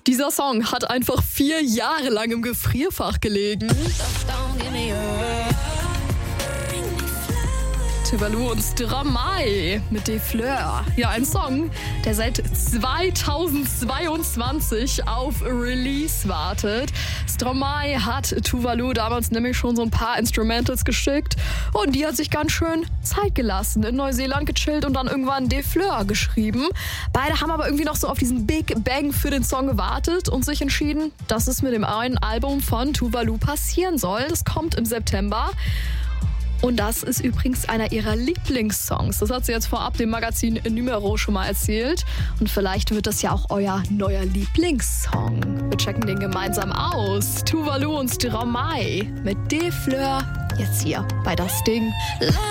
Dieser Song hat einfach 4 Jahre lang im Gefrierfach gelegen. Tuvalu und Stromae mit Des Fleurs. Ja, ein Song, der seit 2022 auf Release wartet. Stromae hat Tuvalu damals nämlich schon so ein paar Instrumentals geschickt und die hat sich ganz schön Zeit gelassen, in Neuseeland gechillt und dann irgendwann Des Fleurs geschrieben. Beide haben aber irgendwie noch so auf diesen Big Bang für den Song gewartet und sich entschieden, dass es mit dem neuen Album von Tuvalu passieren soll. Das kommt im September. Und das ist übrigens einer ihrer Lieblingssongs. Das hat sie jetzt vorab dem Magazin Numero schon mal erzählt. Und vielleicht wird das ja auch euer neuer Lieblingssong. Wir checken den gemeinsam aus. Tuvalu und Stromae mit Des Fleurs. Jetzt hier bei Das Ding.